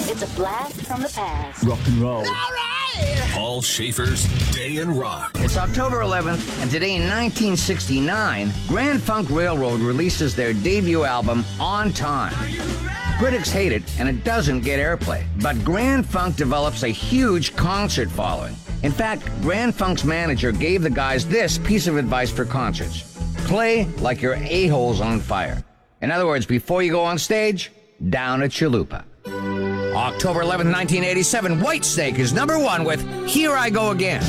It's a blast from the past. Rock and roll. All right! Paul Schaefer's Day in Rock. It's October 11th, and today in 1969, Grand Funk Railroad releases their debut album, On Time. Critics hate it, and it doesn't get airplay. But Grand Funk develops a huge concert following. In fact, Grand Funk's manager gave the guys this piece of advice for concerts. Play like your a-hole's on fire. In other words, before you go on stage, down a chalupa. October 11, 1987, Whitesnake is number one with Here I Go Again.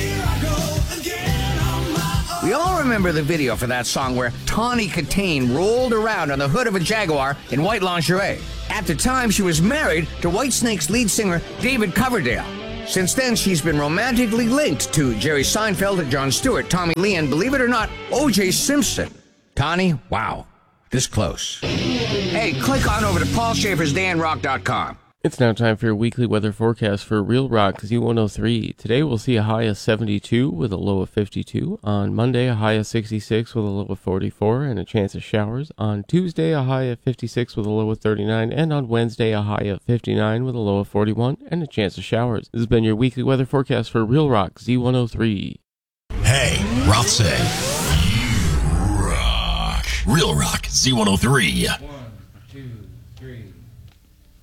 We all remember the video for that song where Tawny Katane rolled around on the hood of a Jaguar in white lingerie. At the time, she was married to Whitesnake's lead singer, David Coverdale. Since then, she's been romantically linked to Jerry Seinfeld, Jon Stewart, Tommy Lee, and believe it or not, O.J. Simpson. Tawny, wow, this close. Hey, click on over to paulschaefersdayinrock.com. It's now time for your weekly weather forecast for Real Rock Z103. Today we'll see a high of 72 with a low of 52. On Monday, a high of 66 with a low of 44 and a chance of showers. On Tuesday, a high of 56 with a low of 39. And on Wednesday, a high of 59 with a low of 41 and a chance of showers. This has been your weekly weather forecast for Real Rock Z103. Hey, Roth say, you rock. Real Rock Z103.